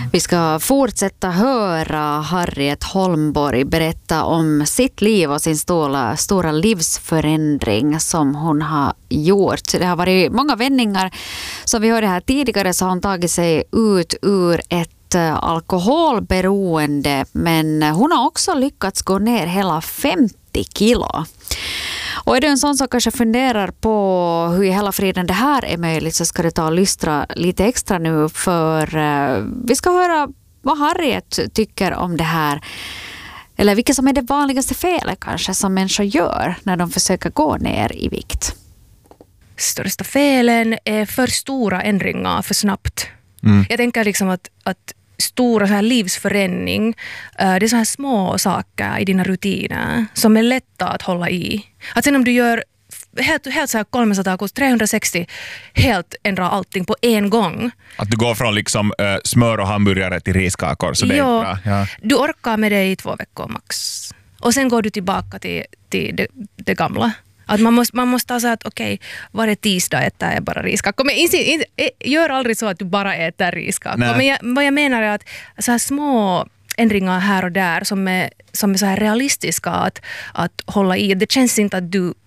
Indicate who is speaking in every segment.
Speaker 1: Vi ska fortsätta höra Harriet Holmborg berätta om sitt liv och sin stora livsförändring som hon har gjort. Det har varit många vändningar. Som vi hörde här tidigare så har hon tagit sig ut ur ett alkoholberoende, men hon har också lyckats gå ner hela 50 kilo. Och är du en sån som kanske funderar på hur i hela friden det här är möjligt, så ska du ta och lystra lite extra nu, för vi ska höra vad Harriet tycker om det här. Eller vilket som är det vanligaste felet kanske som människor gör när de försöker gå ner i vikt.
Speaker 2: Största felen är för stora ändringar för snabbt. Jag tänker liksom att stora så här livsförändring, det är så här små saker i dina rutiner som är lätta att hålla i. Att sen om du gör helt så här 360 helt ändra allting på en gång. Att du går från liksom smör och hamburgare till riskakor, så det är bra. Ja. Du orkar med det i 2 veckor max. Och sen går du tillbaka till det gamla. Att man måste ha så att okej, varje tisdag äter jag bara riskakor. Men gör aldrig så att du bara äter riskakor. Men vad jag menar är att så här små ändringar här och där som är så här realistiska att hålla i. Det känns inte att du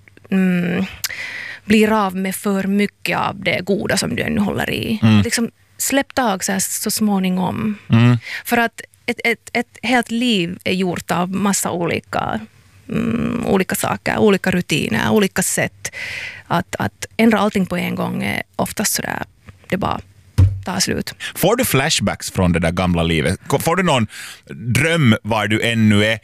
Speaker 2: blir av med för mycket av det goda som du ännu håller i. Liksom släpp tag så småningom. För att ett helt liv är gjort av massa olika saker, olika rutiner, olika sätt. Att ändra allting på en gång är oftast sådär, det bara tar slut.
Speaker 3: Får du flashbacks från det där gamla livet? Får du någon dröm var du ännu är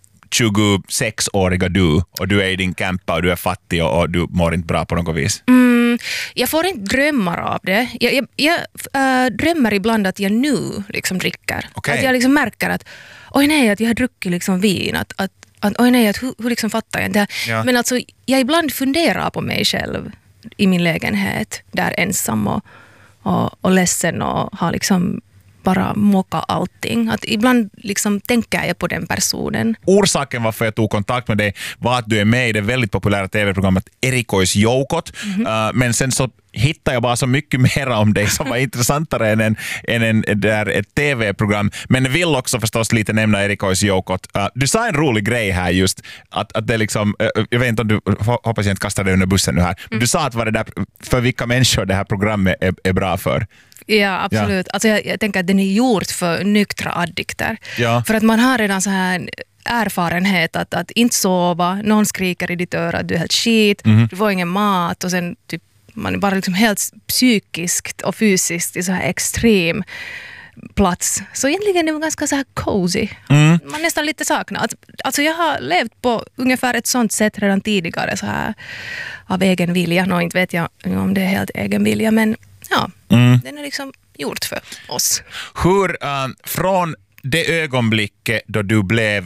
Speaker 3: 26-åriga du, och du är i din campa och du är fattig och du mår inte bra på något vis?
Speaker 2: Jag får inte drömmar av det. Jag drömmer ibland att jag nu liksom dricker.
Speaker 3: Okay.
Speaker 2: Att jag liksom märker att oj nej, att jag har druckit liksom vin. Att oj nej, att hur liksom fattar jag det? Ja. Men alltså, jag ibland funderar på mig själv i min lägenhet där ensam och ledsen och har liksom bara mocka allting. Att ibland liksom tänker jag på den personen.
Speaker 3: Orsaken varför jag tog kontakt med dig var att du är med i det väldigt populära tv-programmet Erikoisjoukot. Men sen så hittade jag bara så mycket mer om dig som var intressantare än ett tv-program. Men vill också förstås lite nämna Erikoisjoukot. Du sa en rolig grej här just, att det liksom, jag vet inte om du, hoppas jag inte kastar dig under bussen nu här. Du sa att var det där för vilka människor det här programmet är bra för.
Speaker 2: Ja, absolut. Ja. Alltså jag tänker att den är gjort för nyktra addikter.
Speaker 3: Ja.
Speaker 2: För att man har redan så här erfarenhet att inte sova, någon skriker i ditt öra att du är helt skit, du får ingen mat och sen typ man är bara liksom helt psykiskt och fysiskt i så här extrem plats. Så egentligen är det ganska så här cozy. Man nästan lite saknar. Alltså jag har levt på ungefär ett sånt sätt redan tidigare så här av egen vilja. Nå, inte vet jag om det är helt egen vilja, men ja, den är liksom gjort för oss.
Speaker 3: Hur från det ögonblicket då du blev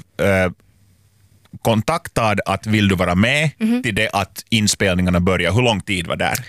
Speaker 3: kontaktad att vill du vara med till det att inspelningarna börjar, hur lång tid var där?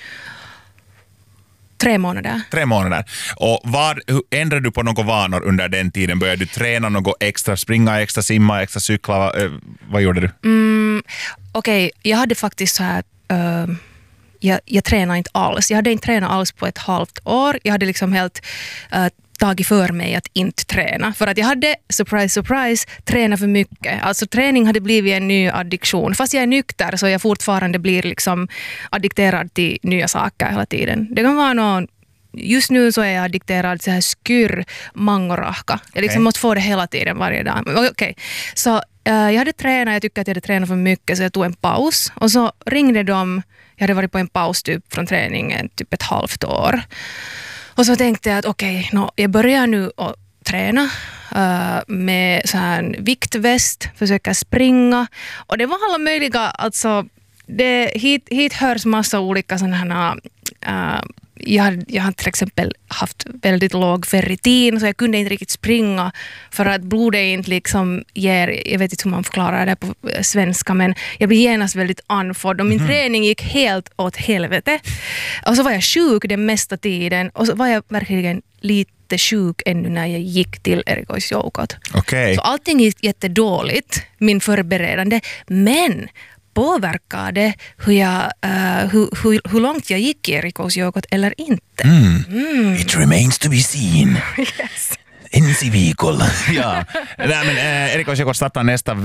Speaker 2: 3 månader.
Speaker 3: 3 månader. Och ändrade du på några vanor under den tiden? Började du träna något extra, springa extra, simma extra, cykla? Vad gjorde du?
Speaker 2: Okej, jag hade faktiskt så här jag tränade inte alls. Jag hade inte tränat alls på ett halvt år. Jag hade liksom helt tagit för mig att inte träna. För att jag hade, surprise, tränat för mycket. Alltså träning hade blivit en ny addiktion. Fast jag är nykter så jag fortfarande blir liksom addikterad till nya saker hela tiden. Det kan vara någon. Just nu så är jag addikterad till så här skyr, mangorahka. Jag liksom måste få det hela tiden, varje dag. Okej. Så jag hade tränat, jag tyckte att jag hade tränat för mycket så jag tog en paus. Och så ringde de, jag hade varit på en paus typ från träningen typ ett halvt år. Och så tänkte jag att jag börjar nu att träna med så här viktväst, försöka springa. Och det var alla möjliga, alltså hit hörs massa olika sådana här jag har till exempel haft väldigt låg ferritin så jag kunde inte riktigt springa för att blodet inte liksom ger, jag vet inte hur man förklarar det på svenska, men jag blev genast väldigt andfådd och min träning gick helt åt helvete. Och så var jag sjuk den mesta tiden och så var jag verkligen lite sjuk ännu när jag gick till Erikoisjoukot.
Speaker 3: Okay.
Speaker 2: Så allting gick jättedåligt, min förberedande, men påverkade hur långt jag gick i Erikoisjoukot eller inte.
Speaker 3: It remains to be seen.
Speaker 2: Yes.
Speaker 3: ensi viikolla. Ja, nej, men, erikoisjoukot startar nästa